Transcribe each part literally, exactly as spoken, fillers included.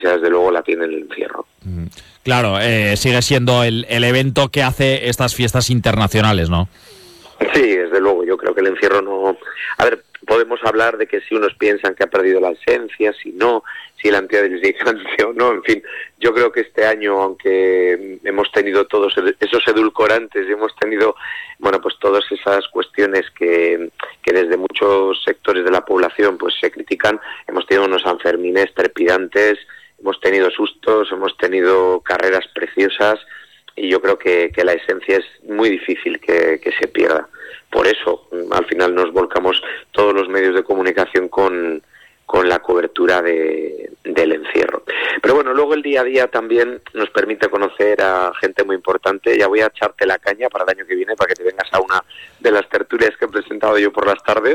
desde luego la tiene el encierro. Claro, eh, sigue siendo el, el evento que hace estas fiestas internacionales, ¿no? Sí, desde luego, yo creo que el encierro no... A ver, podemos hablar de que si unos piensan que ha perdido la esencia, si no, si la antedistancia o no, en fin, yo creo que este año, aunque hemos tenido todos esos edulcorantes y hemos tenido, bueno, pues todas esas cuestiones que, que desde muchos sectores de la población pues se critican, hemos tenido unos Sanfermines trepidantes, hemos tenido sustos, hemos tenido carreras preciosas, y yo creo que, que la esencia es muy difícil que, que se pierda. Por eso, al final nos volcamos todos los medios de comunicación con, con la cobertura de, del encierro. Pero bueno, luego el día a día también nos permite conocer a gente muy importante. Ya voy a echarte la caña para el año que viene, para que te vengas a una de las tertulias que he presentado yo por las tardes.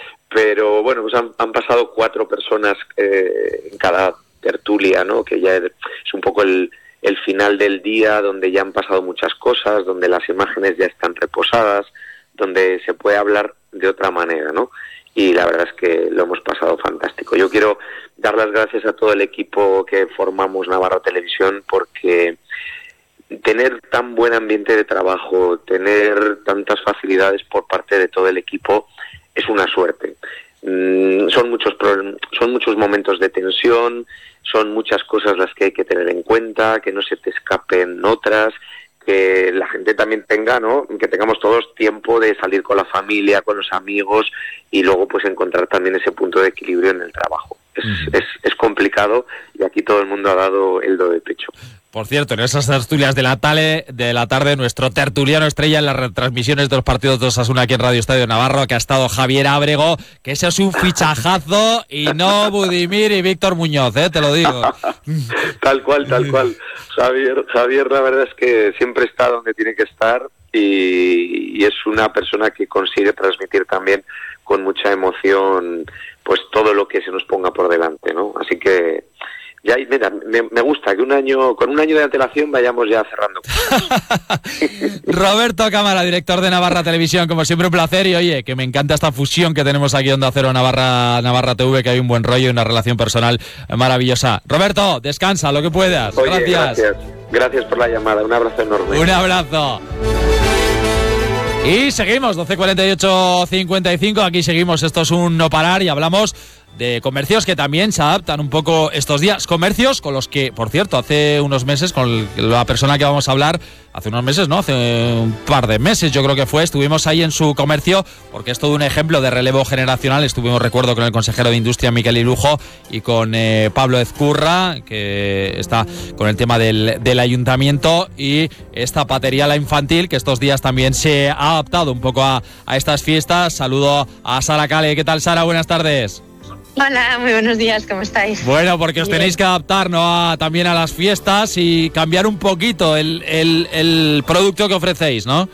Pero bueno, pues han, han pasado cuatro personas eh, en cada tertulia, ¿no? Que ya es un poco el... el final del día, donde ya han pasado muchas cosas, donde las imágenes ya están reposadas, donde se puede hablar de otra manera, ¿no? Y la verdad es que lo hemos pasado fantástico. Yo quiero dar las gracias a todo el equipo que formamos Navarra Televisión, porque tener tan buen ambiente de trabajo, tener tantas facilidades por parte de todo el equipo, es una suerte. Mm, son muchos son muchos momentos de tensión, son muchas cosas las que hay que tener en cuenta, que no se te escapen otras, que la gente también tenga, ¿no? Que tengamos todos tiempo de salir con la familia, con los amigos, y luego pues encontrar también ese punto de equilibrio en el trabajo. Es, uh-huh. es, es complicado, y aquí todo el mundo ha dado el do de pecho. Por cierto, en esas tertulias de la, tale, de la tarde, nuestro tertuliano estrella en las retransmisiones de los partidos de Osasuna aquí en Radio Estadio Navarro, que ha estado Javier Ábrego, que ese es un fichajazo, y no Budimir y Víctor Muñoz, ¿eh? Te lo digo. Tal cual, tal cual. Javier, Javier, la verdad es que siempre está donde tiene que estar, y, y es una persona que consigue transmitir también con mucha emoción pues todo lo que se nos ponga por delante, ¿no? Así que... Ya, mira, me, me gusta que un año, con un año de antelación vayamos ya cerrando. Roberto Cámara, director de Navarra Televisión, como siempre un placer, y oye, que me encanta esta fusión que tenemos aquí en Onda Cero Navarra, Navarra T V, que hay un buen rollo y una relación personal maravillosa. Roberto, descansa lo que puedas. Oye, gracias. gracias. Gracias por la llamada, un abrazo enorme. Un abrazo. Y seguimos, doce cuarenta y ocho cincuenta y cinco, aquí seguimos, esto es un no parar y hablamos de comercios que también se adaptan un poco estos días. Comercios con los que, por cierto, hace unos meses, con la persona que vamos a hablar, hace unos meses, ¿no? Hace un par de meses yo creo que fue, estuvimos ahí en su comercio, porque es todo un ejemplo de relevo generacional. Estuvimos, recuerdo, con el consejero de Industria, Miquel Irujo, y con eh, Pablo Ezcurra, que está con el tema del, del ayuntamiento, y esta patería La Infantil, que estos días también se ha adaptado un poco a, a estas fiestas. Saludo a Sara Cale. ¿Qué tal, Sara? Buenas tardes. Hola, muy buenos días, ¿cómo estáis? Bueno, porque os tenéis que adaptar, ¿no? a, también a las fiestas y cambiar un poquito el, el, el producto que ofrecéis, ¿no?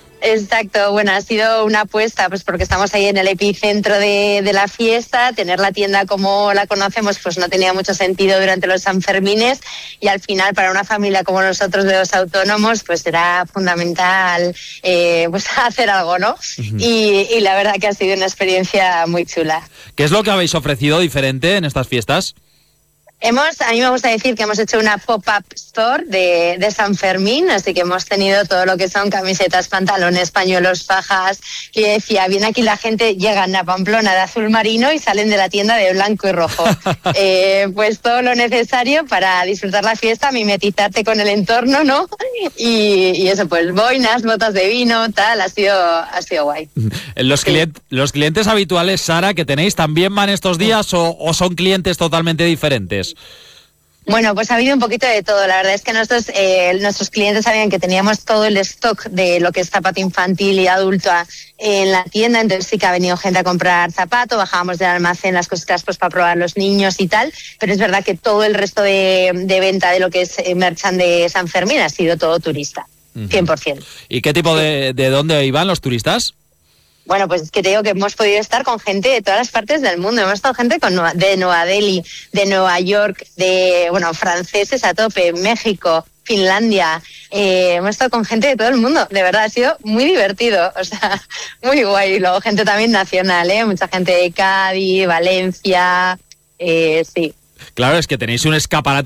Exacto, bueno, ha sido una apuesta, pues porque estamos ahí en el epicentro de, de la fiesta. Tener la tienda como la conocemos pues no tenía mucho sentido durante los Sanfermines, y al final para una familia como nosotros de los autónomos pues era fundamental eh, pues hacer algo, ¿no? Uh-huh. y, y la verdad que ha sido una experiencia muy chula. ¿Qué es lo que habéis ofrecido diferente en estas fiestas? Hemos, a mí me gusta decir que hemos hecho una pop-up store de, de San Fermín, así que hemos tenido todo lo que son camisetas, pantalones, pañuelos, fajas. Y decía, viene aquí la gente, llegan a Pamplona de azul marino y salen de la tienda de blanco y rojo. eh, pues todo lo necesario para disfrutar la fiesta, mimetizarte con el entorno, ¿no? Y, y eso, pues boinas, botas de vino, tal, ha sido, ha sido guay. Los, sí. client, los clientes habituales, Sara, que tenéis, ¿también van estos días o, o son clientes totalmente diferentes? Bueno, pues ha habido un poquito de todo. La verdad es que nosotros, eh, nuestros clientes sabían que teníamos todo el stock de lo que es zapato infantil y adulto en la tienda, entonces sí que ha venido gente a comprar zapato, bajábamos del almacén las cositas pues para probar los niños y tal, pero es verdad que todo el resto de, de venta de lo que es merchan de San Fermín ha sido todo turista, uh-huh. cien por ciento. ¿Y qué tipo de, de dónde iban los turistas? Bueno, pues es que te digo que hemos podido estar con gente de todas las partes del mundo. Hemos estado gente con Nueva, de Nueva Delhi, de Nueva York, de, bueno, franceses a tope, México, Finlandia. Eh, hemos estado con gente de todo el mundo. De verdad, ha sido muy divertido. O sea, muy guay. Y luego gente también nacional, ¿eh? Mucha gente de Cádiz, Valencia, eh, sí. Claro, es que tenéis un escaparate